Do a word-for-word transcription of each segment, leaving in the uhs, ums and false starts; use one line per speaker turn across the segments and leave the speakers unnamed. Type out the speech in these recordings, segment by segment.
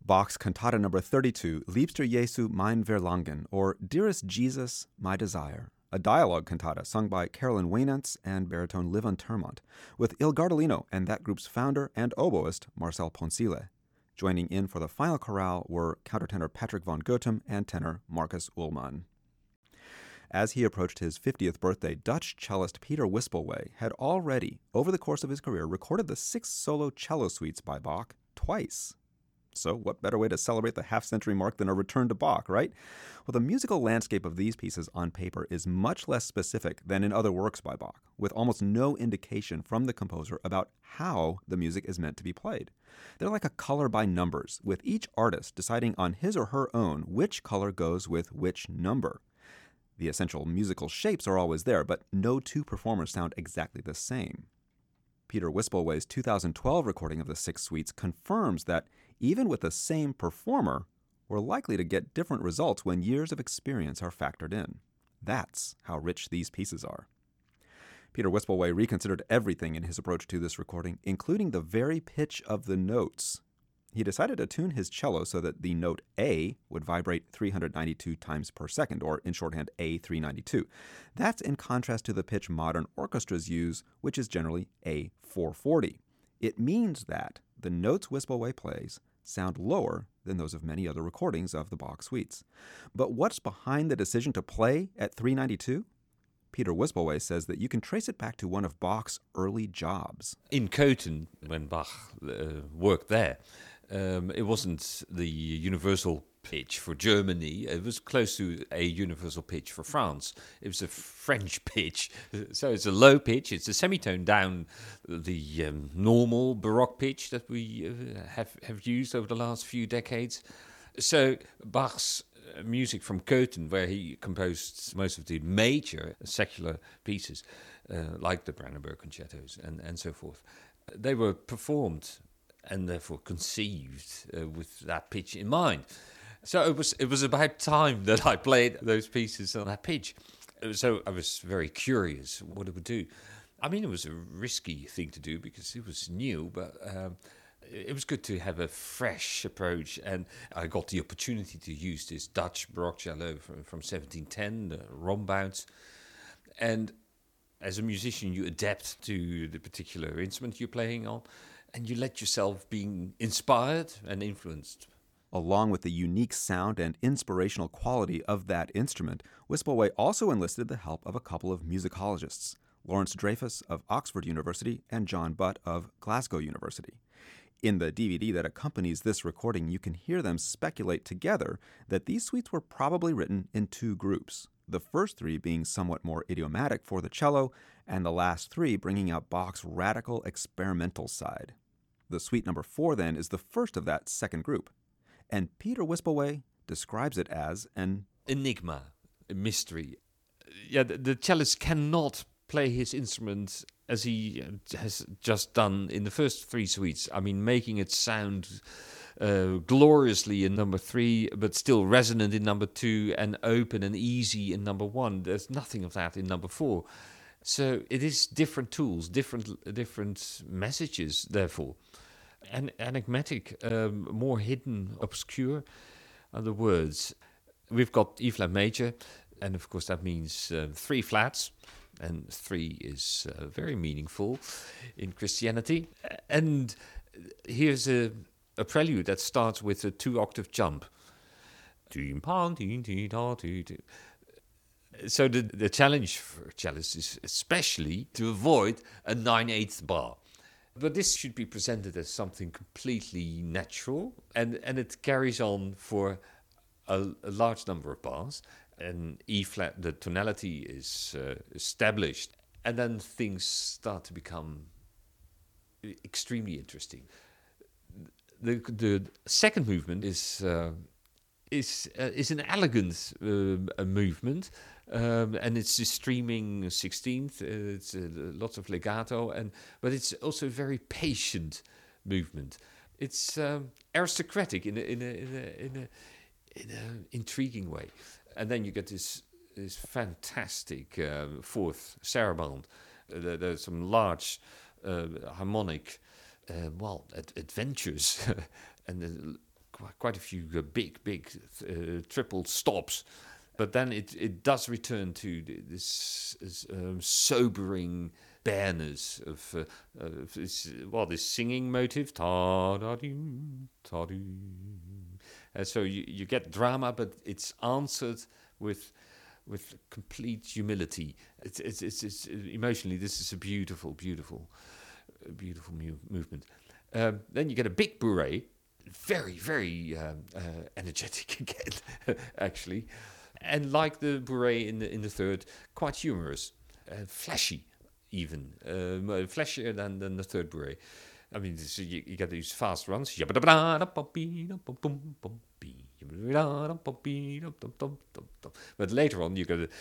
Bach's Cantata number thirty-two, Liebster Jesu mein Verlangen, or Dearest Jesus, My Desire, a dialogue cantata sung by Carolyn Waynants and baritone Livon Termont, with Il Gardolino and that group's founder and oboist Marcel Poncile. Joining in for the final chorale were countertenor Patrick von Goethem and tenor Marcus Ullmann. As he approached his fiftieth birthday, Dutch cellist Peter Wispelwey had already, over the course of his career, recorded the six solo cello suites by Bach twice. So what better way to celebrate the half-century mark than a return to Bach, right? Well, the musical landscape of these pieces on paper is much less specific than in other works by Bach, with almost no indication from the composer about how the music is meant to be played. They're like a color by numbers, with each artist deciding on his or her own which color goes with which number. The essential musical shapes are always there, but no two performers sound exactly the same. Peter Wispelwey's two thousand twelve recording of the six suites confirms that even with the same performer, we're likely to get different results when years of experience are factored in. That's how rich these pieces are. Peter Wispelwey reconsidered everything in his approach to this recording, including the very pitch of the notes. He decided to tune his cello so that the note A would vibrate three hundred ninety-two times per second, or in shorthand A three ninety-two. That's in contrast to the pitch modern orchestras use, which is generally A four forty. It means that the notes Wispelwey plays sound lower than those of many other recordings of the Bach suites. But what's behind the decision to play at three ninety-two? Peter Wispelwey says that you can trace it back to one of Bach's early jobs.
In Köthen, when Bach uh, worked there, um, it wasn't the universal pitch for Germany. It was close to a universal pitch for France. It was a French pitch. So it's a low pitch. It's a semitone down the um, normal Baroque pitch that we uh, have, have used over the last few decades. So Bach's music from Köthen, where he composed most of the major secular pieces, uh, like the Brandenburg concertos and, and so forth, they were performed and therefore conceived uh, with that pitch in mind. So it was it was about time that I played those pieces on that pitch. So I was very curious what it would do. I mean, it was a risky thing to do because it was new, but um, it was good to have a fresh approach. And I got the opportunity to use this Dutch Baroque cello from, from seventeen ten, the Rombounds. And as a musician, you adapt to the particular instrument you're playing on, and you let yourself be inspired and influenced.
Along with the unique sound and inspirational quality of that instrument, Wispelwey also enlisted the help of a couple of musicologists, Lawrence Dreyfus of Oxford University and John Butt of Glasgow University. In the D V D that accompanies this recording, you can hear them speculate together that these suites were probably written in two groups, the first three being somewhat more idiomatic for the cello, and the last three bringing out Bach's radical experimental side. The suite number four, then, is the first of that second group. And Peter Wispelwey describes it as an
enigma, a mystery. Yeah, the, the cellist cannot play his instrument as he has just done in the first three suites. I mean, making it sound uh, gloriously in number three, but still resonant in number two, and open and easy in number one. There's nothing of that in number four. So it is different tools, different different messages, therefore. And enigmatic, um, more hidden, obscure are the words. We've got E flat major, and of course that means uh, three flats, and three is uh, very meaningful in Christianity. And here's a, a prelude that starts with a two-octave jump. So the, the challenge for cellists is especially to avoid a nine-eighths bar. But this should be presented as something completely natural, and, and it carries on for a, a large number of bars. And E flat, the tonality is uh, established, and then things start to become extremely interesting. The the second movement is uh, is uh, is an elegant uh, a movement. Um, and it's a streaming sixteenth. Uh, it's uh, lots of legato, and but it's also a very patient movement. It's um, aristocratic in a in a in a in a, in a intriguing way. And then you get this this fantastic uh, fourth saraband. Uh, there, there's some large uh, harmonic, uh, well, ad- adventures and the quite, quite a few uh, big, big uh, triple stops. But then it, it does return to this, this um, sobering bareness of, uh, of this, well, this singing motive. Ta-da-doo, ta-doo. Uh, so you, you get drama, but it's answered with with complete humility. It's, it's, it's, it's emotionally, this is a beautiful, beautiful, beautiful mu- movement. Um, then you get a big bourrée, very, very um, uh, energetic again, actually. And like the bourrée in the in the third, quite humorous, uh, flashy, even um, uh, flashier than, than the third bourrée. I mean, this, you, you get these fast runs. But later on, you get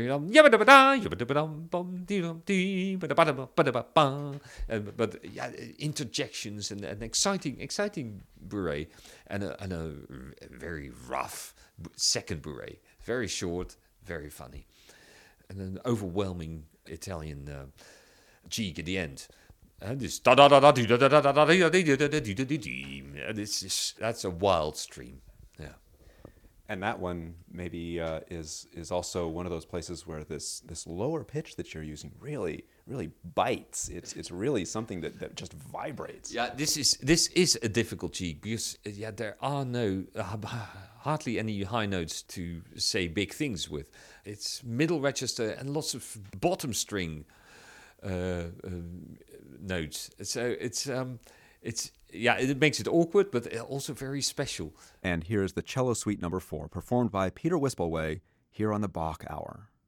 the but yeah, interjections and an exciting, exciting bourrée, and a, and a very rough second bourrée. Very short, very funny, and an overwhelming Italian uh, jig at the end. And this da da da da da da da da da da. This is that's a wild stream, yeah.
And that one maybe uh, is is also one of those places where this this lower pitch that you're using really really bites. It's it's really something that, that just vibrates.
Yeah, this is this is a difficult jig because yeah there are no uh, hardly any high notes to say big things with. It's middle register and lots of bottom string uh, um, notes. So it's um, it's yeah, it makes it awkward, but also very special.
And here's the Cello Suite Number Four, performed by Peter Wispelwey here on the Bach Hour.